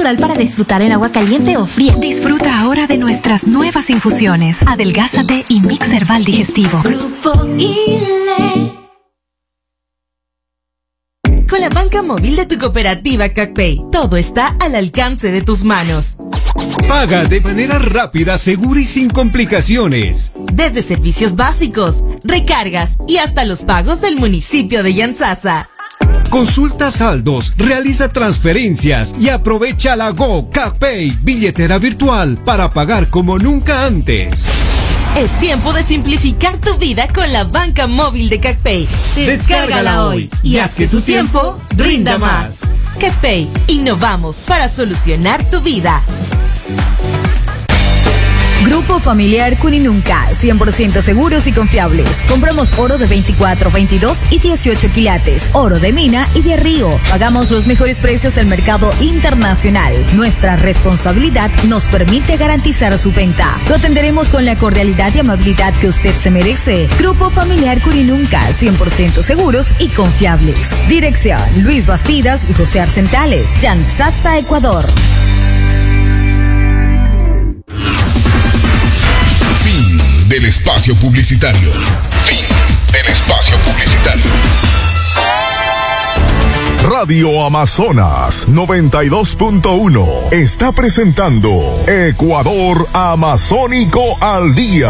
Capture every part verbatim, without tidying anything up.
natural para disfrutar en agua caliente o fría. Disfruta ahora de nuestras nuevas infusiones. Adelgázate y Mix Herbal Digestivo. Grupo ILE. Con la banca móvil de tu cooperativa CacPay, todo está al alcance de tus manos. Paga de manera rápida, segura y sin complicaciones. Desde servicios básicos, recargas y hasta los pagos del municipio de Yantzaza. Consulta saldos, realiza transferencias y aprovecha la Go CacPay, billetera virtual, para pagar como nunca antes. Es tiempo de simplificar tu vida con la banca móvil de CacPay. Descárgala hoy y haz que tu tiempo rinda más. CacPay, innovamos para solucionar tu vida. Grupo Familiar Cuninunca, cien por ciento seguros y confiables. Compramos oro de veinticuatro, veintidós y dieciocho quilates, oro de mina y de río. Pagamos los mejores precios del mercado internacional. Nuestra responsabilidad nos permite garantizar su venta. Lo atenderemos con la cordialidad y amabilidad que usted se merece. Grupo Familiar Cuninunca, cien por ciento seguros y confiables. Dirección: Luis Bastidas y José Arcentales, Yantzaza, Ecuador. Del espacio publicitario. Fin del espacio publicitario. Radio Amazonas noventa y dos punto uno está presentando Ecuador Amazónico al Día.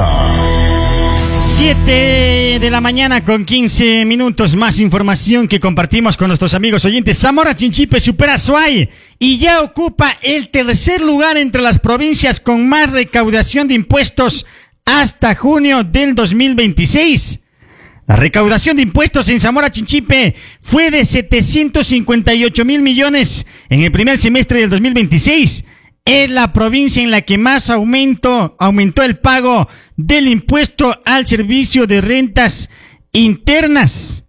siete de la mañana con quince minutos. Más información que compartimos con nuestros amigos oyentes. Zamora Chinchipe supera a Azuay y ya ocupa el tercer lugar entre las provincias con más recaudación de impuestos hasta junio del dos mil veintiséis. La recaudación de impuestos en Zamora Chinchipe fue de setecientos cincuenta y ocho mil millones en el primer semestre del dos mil veintiséis. Es la provincia en la que más aumento, aumentó el pago del impuesto al servicio de rentas internas.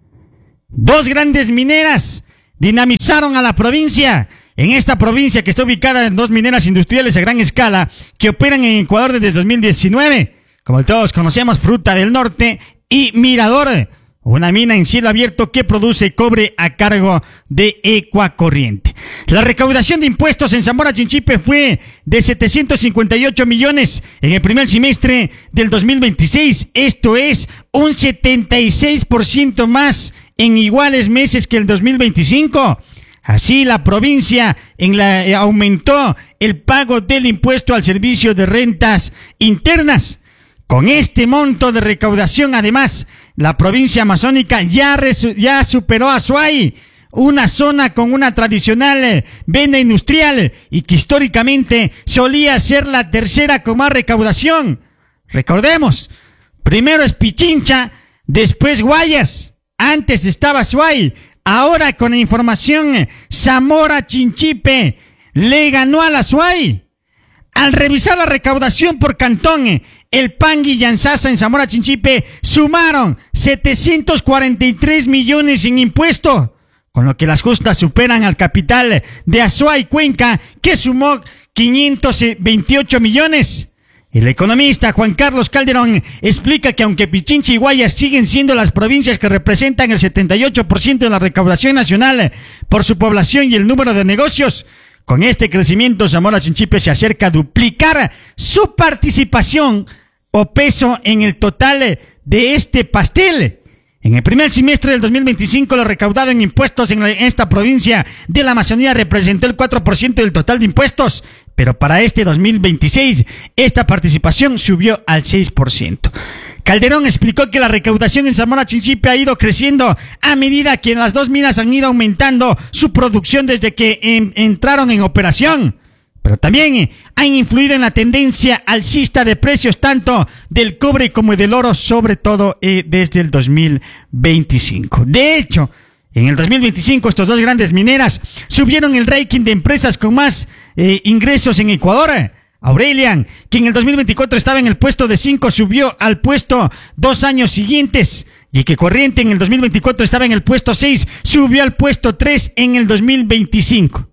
Dos grandes mineras dinamizaron a la provincia. En esta provincia, que está ubicada en dos mineras industriales a gran escala que operan en Ecuador desde dos mil diecinueve, como todos conocemos, Fruta del Norte y Mirador, una mina en cielo abierto que produce cobre a cargo de Ecuacorriente. La recaudación de impuestos en Zamora Chinchipe fue de setecientos cincuenta y ocho millones en el primer semestre del dos mil veintiséis. Esto es un setenta y seis por ciento más en iguales meses que el dos mil veinticinco. Así, la provincia en la, eh, aumentó el pago del impuesto al servicio de rentas internas. Con este monto de recaudación, además, la provincia amazónica ya, resu- ya superó a Azuay, una zona con una tradicional eh, vena industrial y que históricamente solía ser la tercera con más recaudación. Recordemos, primero es Pichincha, después Guayas, antes estaba Azuay. Ahora, con la información, Zamora Chinchipe le ganó a la Azuay. Al revisar la recaudación por cantón, el Pangui y Yantzaza en Zamora Chinchipe sumaron setecientos cuarenta y tres millones en impuestos, con lo que las justas superan al capital de Azuay Cuenca, que sumó quinientos veintiocho millones. El economista Juan Carlos Calderón explica que aunque Pichincha y Guayas siguen siendo las provincias que representan el setenta y ocho por ciento de la recaudación nacional por su población y el número de negocios, con este crecimiento Zamora Chinchipe se acerca a duplicar su participación o peso en el total de este pastel. En el primer semestre del dos mil veinticinco, lo recaudado en impuestos en esta provincia de la Amazonía representó el cuatro por ciento del total de impuestos, pero para este dos mil veintiséis, esta participación subió al seis por ciento. Calderón explicó que la recaudación en Zamora Chinchipe ha ido creciendo a medida que las dos minas han ido aumentando su producción desde que en, entraron en operación. Pero también eh, han influido en la tendencia alcista de precios tanto del cobre como del oro, sobre todo eh, desde el dos mil veinticinco. De hecho, en el dos mil veinticinco estos dos grandes mineras subieron el ranking de empresas con más eh, ingresos en Ecuador. Aurelian, que en el dos mil veinticuatro estaba en el puesto de cinco, subió al puesto dos años siguientes. Y que Corriente en el dos mil veinticuatro estaba en el puesto seis, subió al puesto tres en el dos mil veinticinco.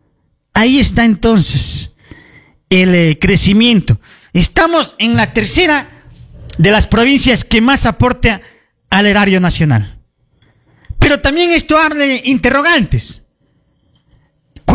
Ahí está entonces el eh, crecimiento. Estamos en la tercera de las provincias que más aporta al erario nacional. Pero también esto abre interrogantes.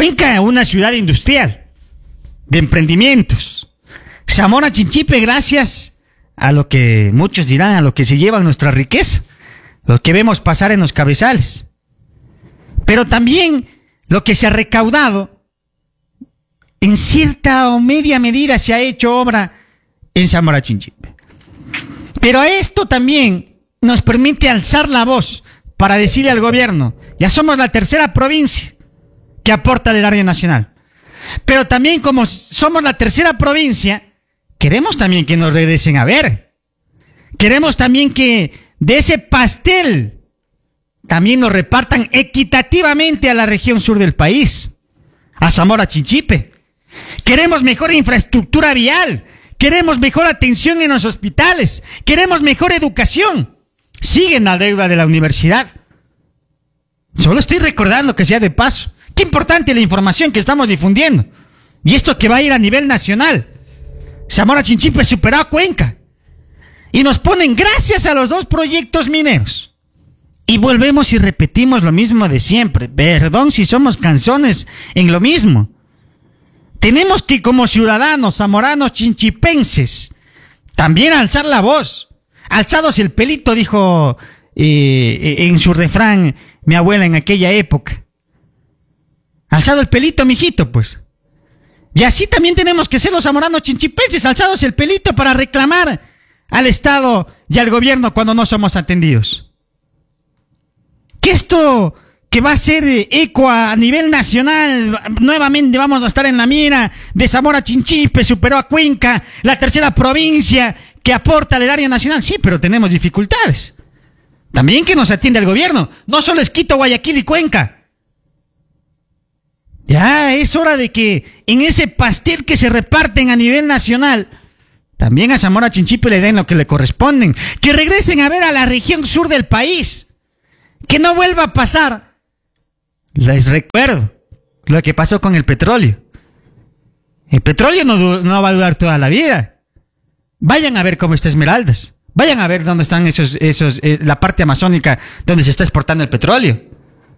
Cuenca, una ciudad industrial, de emprendimientos. Zamora Chinchipe, gracias a lo que muchos dirán, a lo que se lleva nuestra riqueza, lo que vemos pasar en los cabezales. Pero también lo que se ha recaudado, en cierta o media medida se ha hecho obra en Zamora Chinchipe. Pero esto también nos permite alzar la voz para decirle al gobierno, ya somos la tercera provincia que aporta del área nacional. Pero también como somos la tercera provincia, queremos también que nos regresen a ver. Queremos también que de ese pastel también nos repartan equitativamente a la región sur del país, a Zamora Chinchipe. Queremos mejor infraestructura vial, queremos mejor atención en los hospitales, queremos mejor educación. Siguen la deuda de la universidad. Solo estoy recordando que sea de paso. Qué importante la información que estamos difundiendo. Y esto que va a ir a nivel nacional. Zamora Chinchipe superó a Cuenca. Y nos ponen gracias a los dos proyectos mineros. Y volvemos y repetimos lo mismo de siempre. Perdón si somos canzones en lo mismo. Tenemos que, como ciudadanos zamoranos chinchipenses, también alzar la voz. Alzados el pelito, dijo eh, en su refrán mi abuela en aquella época. Alzado el pelito, mijito, pues. Y así también tenemos que ser los zamoranos chinchipenses, alzados el pelito para reclamar al Estado y al gobierno cuando no somos atendidos. Que esto que va a ser eco a nivel nacional, nuevamente vamos a estar en la mira de Zamora Chinchipe, superó a Cuenca, la tercera provincia que aporta al área nacional. Sí, pero tenemos dificultades. También que nos atiende el gobierno, no solo es Quito, Guayaquil y Cuenca. Ya es hora de que en ese pastel que se reparten a nivel nacional, también a Zamora Chinchipe le den lo que le corresponden. Que regresen a ver a la región sur del país. Que no vuelva a pasar. Les recuerdo lo que pasó con el petróleo. El petróleo no, no va a durar toda la vida. Vayan a ver cómo está Esmeraldas. Vayan a ver dónde están esos, esos, eh, la parte amazónica donde se está exportando el petróleo.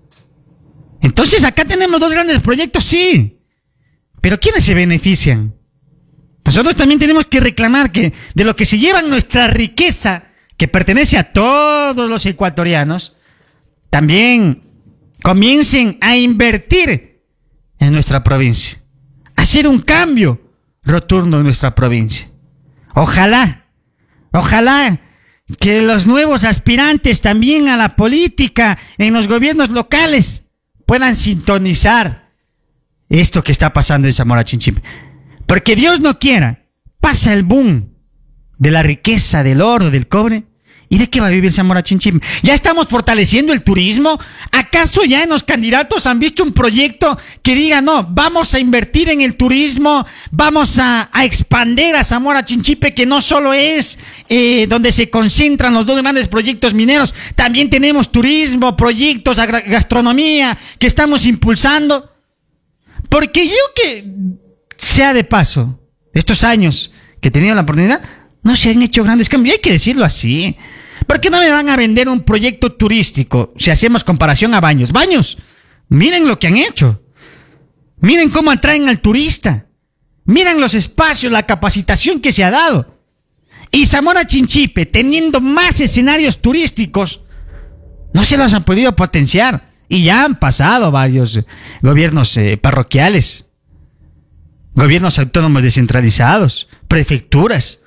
Entonces acá tenemos dos grandes proyectos, sí. Pero ¿quiénes se benefician? Nosotros también tenemos que reclamar que de lo que se lleva nuestra riqueza, que pertenece a todos los ecuatorianos, también comiencen a invertir en nuestra provincia. Hacer un cambio rotundo en nuestra provincia. Ojalá, ojalá que los nuevos aspirantes también a la política en los gobiernos locales puedan sintonizar esto que está pasando en Zamora Chinchipe. Porque Dios no quiera, pasa el boom de la riqueza, del oro, del cobre. ¿Y de qué va a vivir Zamora Chinchipe? ¿Ya estamos fortaleciendo el turismo? ¿Acaso ya en los candidatos han visto un proyecto que diga, no, vamos a invertir en el turismo, vamos a, a expandir a Zamora Chinchipe, que no solo es eh, donde se concentran los dos grandes proyectos mineros, también tenemos turismo, proyectos, gastronomía que estamos impulsando? Porque yo que sea de paso, estos años que he tenido la oportunidad, no se han hecho grandes cambios, hay que decirlo así. ¿Por qué no me van a vender un proyecto turístico si hacemos comparación a Baños? Baños, miren lo que han hecho. Miren cómo atraen al turista. Miren los espacios, la capacitación que se ha dado. Y Zamora Chinchipe, teniendo más escenarios turísticos, no se los han podido potenciar. Y ya han pasado varios gobiernos eh, parroquiales, gobiernos autónomos descentralizados, prefecturas.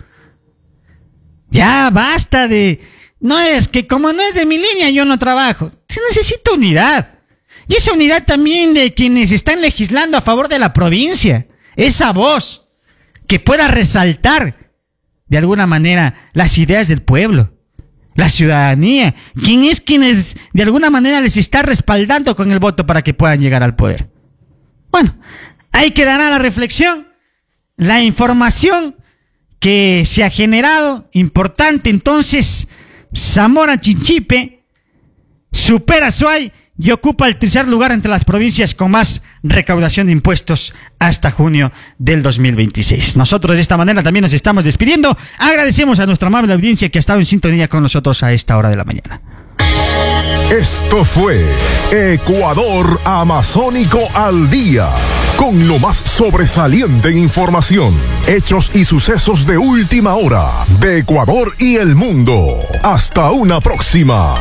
Ya basta de... No es que como no es de mi línea yo no trabajo. Se necesita unidad. Y esa unidad también de quienes están legislando a favor de la provincia. Esa voz que pueda resaltar de alguna manera las ideas del pueblo, la ciudadanía. Quien es quienes de alguna manera les está respaldando con el voto para que puedan llegar al poder. Bueno, ahí quedará la reflexión, la información que se ha generado, importante. Entonces, Zamora Chinchipe supera a Azuay y ocupa el tercer lugar entre las provincias con más recaudación de impuestos hasta junio del dos mil veintiséis. Nosotros de esta manera también nos estamos despidiendo. Agradecemos a nuestra amable audiencia que ha estado en sintonía con nosotros a esta hora de la mañana. Esto fue Ecuador Amazónico al Día, con lo más sobresaliente en información, hechos y sucesos de última hora de Ecuador y el mundo. Hasta una próxima.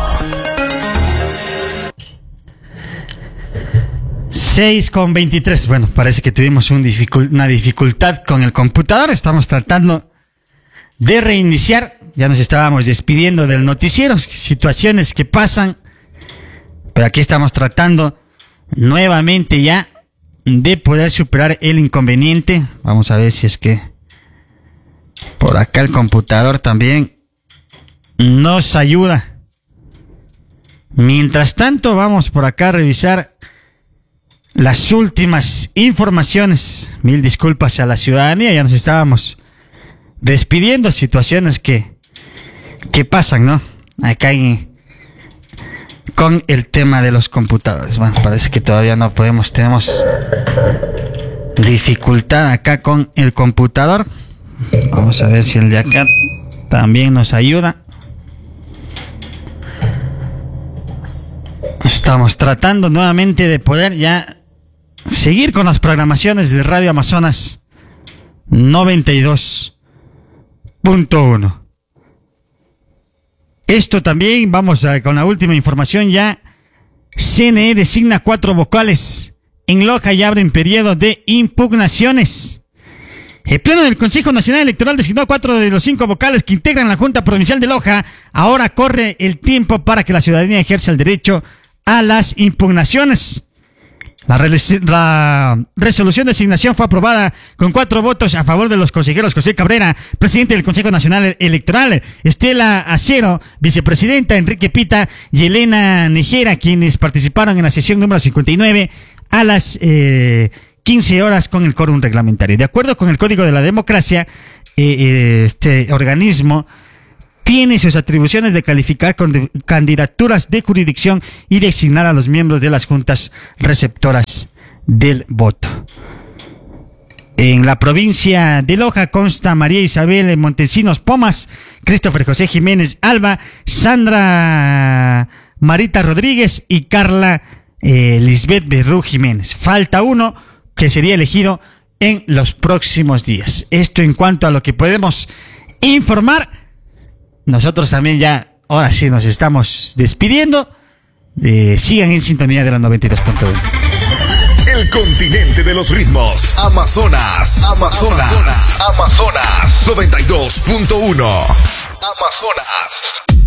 seis con veintitrés. Bueno, parece que tuvimos un dificul- una dificultad con el computador. Estamos tratando de reiniciar. Ya nos estábamos despidiendo del noticiero. Situaciones que pasan. Pero aquí estamos tratando nuevamente ya de poder superar el inconveniente. Vamos a ver si es que por acá el computador también nos ayuda. Mientras tanto, vamos por acá a revisar las últimas informaciones. Mil disculpas a la ciudadanía, ya nos estábamos despidiendo. Situaciones que, que pasan, ¿no? Acá en, con el tema de los computadores. Bueno, parece que todavía no podemos, tenemos dificultad acá con el computador. Vamos a ver si el de acá también nos ayuda. Estamos tratando nuevamente de poder ya seguir con las programaciones de Radio Amazonas noventa y dos punto uno. Esto también, vamos a, con la última información ya. C N E designa cuatro vocales en Loja y abren periodo de impugnaciones. El Pleno del Consejo Nacional Electoral designó cuatro de los cinco vocales que integran la Junta Provincial de Loja. Ahora corre el tiempo para que la ciudadanía ejerza el derecho a las impugnaciones. La, re- la resolución de asignación fue aprobada con cuatro votos a favor de los consejeros José Cabrera, presidente del Consejo Nacional Electoral, Estela Acero, vicepresidenta, Enrique Pita y Elena Nejera, quienes participaron en la sesión número cincuenta y nueve a las eh, quince horas con el quórum reglamentario. De acuerdo con el Código de la Democracia, eh, eh, este organismo tiene sus atribuciones de calificar con de, candidaturas de jurisdicción y designar a los miembros de las juntas receptoras del voto. En la provincia de Loja consta María Isabel Montesinos Pomas, Christopher José Jiménez Alba, Sandra Marita Rodríguez y Carla eh, Lisbeth Berrú Jiménez. Falta uno que sería elegido en los próximos días. Esto en cuanto a lo que podemos informar. Nosotros también ya, ahora sí nos estamos despidiendo. Eh, sigan en sintonía de la noventa y dos punto uno. El continente de los ritmos. Amazonas. Amazonas. Amazonas. Amazonas. noventa y dos punto uno. Amazonas.